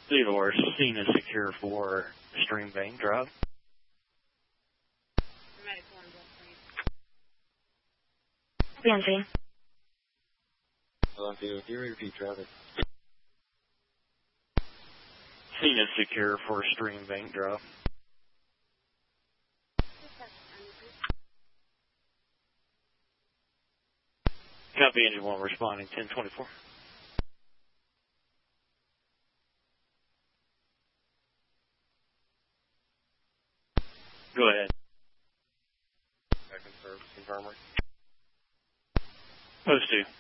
Theodore, scene is secure for Stream Bank Drive. BNC. Hello, Theo. Can you repeat traffic? Scene is secure for Stream Bank Drive. Copy, engine 1 responding, 1024. Go ahead. Second service confirmer. Post 2.